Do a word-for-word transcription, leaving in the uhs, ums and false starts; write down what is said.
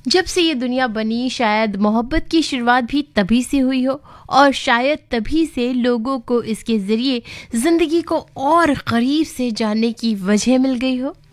जब से ये दुनिया बनी शायद मोहब्बत की शुरुआत भी तभी से हुई हो और शायद तभी से लोगों को इसके ज़रिए ज़िंदगी को और करीब से जानने की वजह मिल गई हो।